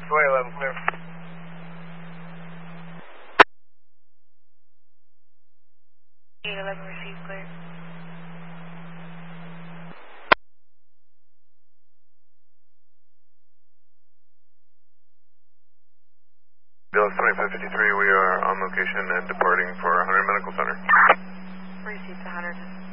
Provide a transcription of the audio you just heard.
Square 11 clear. Gate 11 received clear. Dallas 2553, we are on location and departing for 100 Medical Center. Received 100.